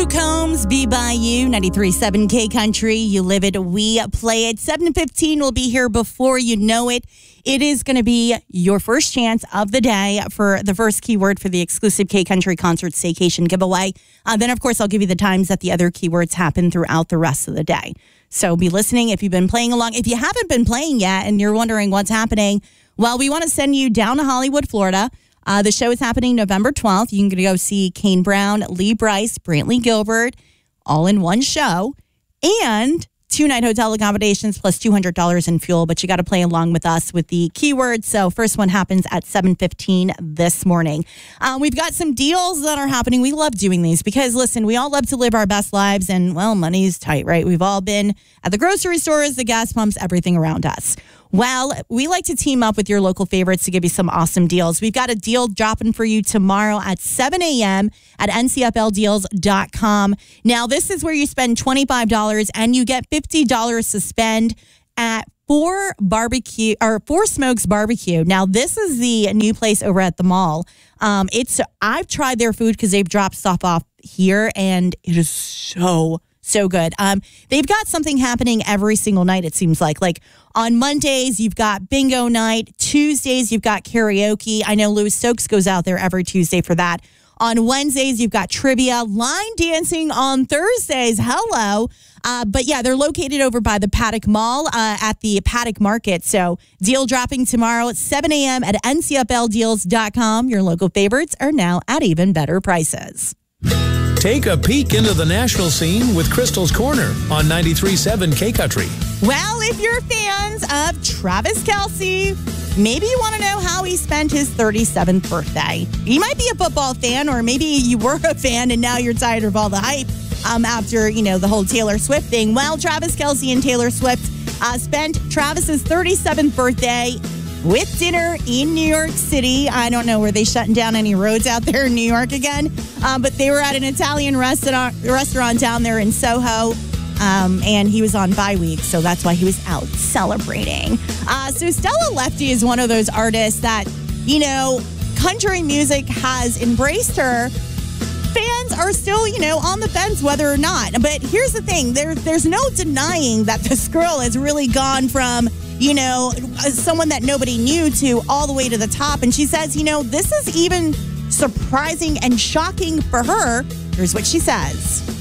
Luke Combs, Be By You, 93.7 K Country. You live it, we play it. 7:15 will be here before you know it. It is going to be your first chance of the day for the first keyword for the exclusive K Country Concert Staycation giveaway. Then, of course, I'll give you the times that the other keywords happen throughout the rest of the day. So be listening if you've been playing along. If you haven't been playing yet and you're wondering what's happening, well, we want to send you down to Hollywood, Florida. The show is happening November 12th. You can go see Kane Brown, Lee Brice, Brantley Gilbert, all in one show. And 2-night hotel accommodations plus $200 in fuel. But you got to play along with us with the keywords. So first one happens at 7:15 this morning. We've got some deals that are happening. We love doing these because, listen, we all love to live our best lives. And, well, money's tight, right? We've all been at the grocery stores, the gas pumps, everything around us. Well, we like to team up with your local favorites to give you some awesome deals. We've got a deal dropping for you tomorrow at 7 a.m. at ncfldeals.com. Now, this is where you spend $25 and you get $50 to spend at Four Smokes Barbecue. Now, this is the new place over at the mall. I've tried their food because they've dropped stuff off here, and it is so good. They've got something happening every single night, it seems like. Like on Mondays, you've got bingo night. Tuesdays, you've got karaoke. I know Louis Stokes goes out there every Tuesday for that. On Wednesdays, you've got trivia, line dancing on Thursdays. Hello. But yeah, they're located over by the Paddock Mall at the Paddock Market. So deal dropping tomorrow at 7 a.m. at ncfldeals.com. Your local favorites are now at even better prices. Take a peek into the national scene with Crystal's Corner on 93.7 K Country. Well, if you're fans of Travis Kelce, maybe you want to know how he spent his 37th birthday. You might be a football fan, or maybe you were a fan and now you're tired of all the hype after, the whole Taylor Swift thing. Well, Travis Kelce and Taylor Swift spent Travis's 37th birthday with dinner in New York City. I don't know, were they shutting down any roads out there in New York again? But they were at an Italian restaurant down there in Soho. And he was on bye week, so that's why he was out celebrating. So Stella Lefty is one of those artists that, country music has embraced her. Fans are still, on the fence whether or not. But here's the thing. There's no denying that this girl has really gone from, someone that nobody knew to all the way to the top. And she says, this is even surprising and shocking for her. Here's what she says.